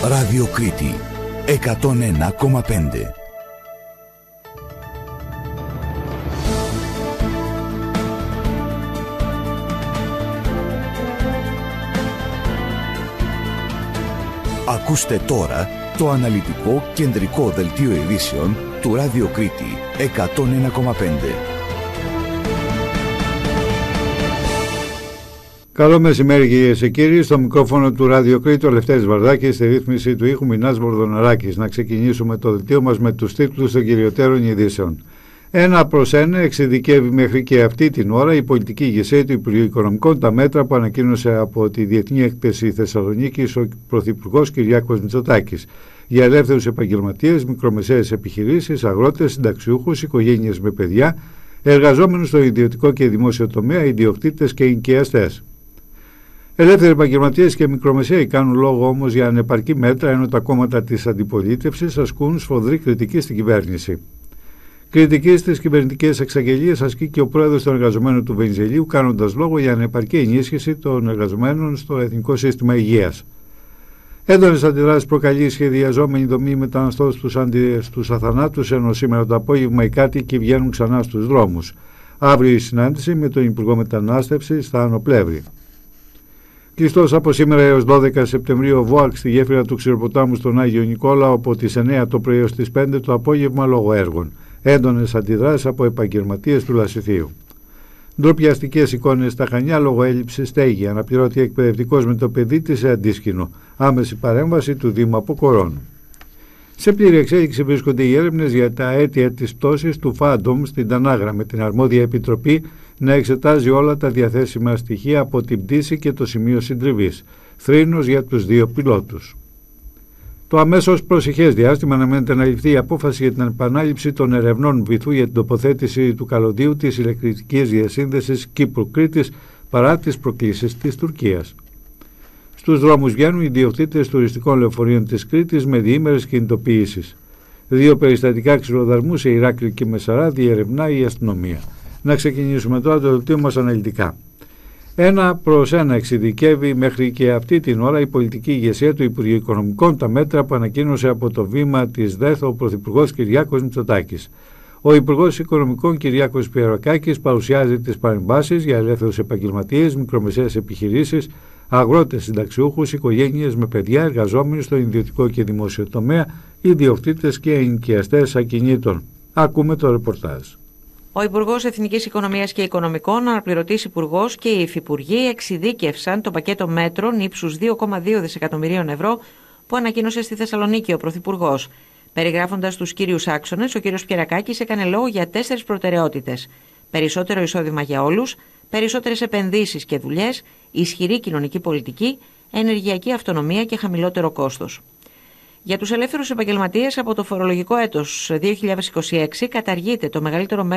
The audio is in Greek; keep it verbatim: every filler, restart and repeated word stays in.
Ράδιο Κρήτη εκατόν ένα κόμμα πέντε. Ακούστε τώρα το αναλυτικό κεντρικό δελτίο ειδήσεων του Ράδιο Κρήτη εκατόν ένα κόμμα πέντε. Καλό μεσημέρι κυρίες και κύριοι, στο μικρόφωνο του Ράδιο Κρήτη ο Λευτέρης Βαρδάκης, στη ρύθμιση του ήχου Μινάς Βορδοναράκης. Να ξεκινήσουμε το δελτίο μας με τους τίτλους των κυριωτέρων ειδήσεων. Ένα προς ένα εξειδικεύει μέχρι και αυτή την ώρα η πολιτική ηγεσία του Υπουργείου Οικονομικών τα μέτρα που ανακοίνωσε από τη Διεθνή Έκθεση Θεσσαλονίκης ο Πρωθυπουργός Κυριάκος Μητσοτάκης για ελεύθερους επαγγελματίες, μικρομεσαίες επιχειρήσεις, αγρότες, συνταξιούχους, οικογένειες με παιδιά, εργαζόμενους στο ιδιωτικό και δημόσιο τομέα, ιδιοκτήτες και ενοικιαστές. Ελεύθεροι επαγγελματίες και μικρομεσαίοι κάνουν λόγο όμως για ανεπαρκή μέτρα, ενώ τα κόμματα της αντιπολίτευσης ασκούν σφοδρή κριτική στην κυβέρνηση. Κριτική στις κυβερνητικές εξαγγελίες ασκεί και ο πρόεδρος των εργαζομένων του Βενιζελίου, κάνοντας λόγο για ανεπαρκή ενίσχυση των εργαζομένων στο Εθνικό Σύστημα Υγείας. Έντονες αντιδράσεις προκαλεί η σχεδιαζόμενη δομή μεταναστών στους, αντι... στους αθανάτους, ενώ σήμερα το απόγευμα οι κάτοικοι βγαίνουν ξανά στους δρόμους. Αύριο η συνάντηση με τον Υπουργό Μετανάστευσης στα Άνω Πλεύρη. Κλειστός από σήμερα έως δώδεκα Σεπτεμβρίου ο ΒΟΑΚ στη γέφυρα του Ξηροποτάμου στον Άγιο Νικόλαο από τις εννέα το πρωί έως τις πέντε το απόγευμα λόγω έργων. Έντονες αντιδράσεις από επαγγελματίες του Λασιθίου. Ντροπιαστικές εικόνες στα Χανιά λόγω έλλειψης στέγη. Αναπληρώτη εκπαιδευτικός με το παιδί της σε αντίσκηνο. Άμεση παρέμβαση του Δήμου Αποκορών. Σε πλήρη εξέλιξη βρίσκονται οι έρευνες για τα αίτια της πτώσης του Φάντομ στην Τανάγρα, με την αρμόδια επιτροπή να εξετάζει όλα τα διαθέσιμα στοιχεία από την πτήση και το σημείο συντριβής. Θρήνος για τους δύο πιλότους. Το αμέσως προσεχές διάστημα αναμένεται να ληφθεί η απόφαση για την επανάληψη των ερευνών βυθού για την τοποθέτηση του καλωδίου της ηλεκτρικής διασύνδεσης Κύπρου-Κρήτης παρά τις προκλήσεις της Τουρκίας. Στους δρόμους βγαίνουν οι ιδιοκτήτες τουριστικών λεωφορείων της Κρήτης με διήμερες κινητοποιήσεις. Δύο περιστατικά ξυλοδαρμού σε Ηράκλειο και Μεσαρά διερευνάει η αστυνομία. Να ξεκινήσουμε τώρα το δελτίο μας αναλυτικά. Ένα προς ένα εξειδικεύει μέχρι και αυτή την ώρα η πολιτική ηγεσία του Υπουργείου Οικονομικών τα μέτρα που ανακοίνωσε από το βήμα της ΔΕΘ ο Πρωθυπουργός Κυριάκος Μητσοτάκης. Ο Υπουργός Οικονομικών Κυριάκος Πιερακάκης παρουσιάζει τις παρεμβάσεις για ελεύθερους επαγγελματίες, μικρομεσαίες επιχειρήσεις, αγρότες, συνταξιούχους, οικογένειες με παιδιά, εργαζόμενοι στο ιδιωτικό και δημόσιο τομέα, ιδιοκτήτες και ενοικιαστές ακινήτων. Ακούμε το ρεπορτάζ. Ο Υπουργός Εθνικής Οικονομίας και Οικονομικών, ο αναπληρωτής Υπουργός και οι Υφυπουργοί εξειδίκευσαν το πακέτο μέτρων ύψους δύο κόμμα δύο δισεκατομμυρίων ευρώ που ανακοίνωσε στη Θεσσαλονίκη ο Πρωθυπουργός. Περιγράφοντας τους κύριους άξονες, ο κ. Πιερακάκης έκανε λόγο για τέσσερις προτεραιότητες. Περισσότερο εισόδημα για όλους, περισσότερες επενδύσεις και δουλειές, ισχυρή κοινωνική πολιτική, ενεργειακή αυτονομία και χαμηλότερο κόστος. Για τους ελεύθερους επαγγελματίες από το φορολογικό έτος δύο χιλιάδες είκοσι έξι καταργείται το μεγαλύτερο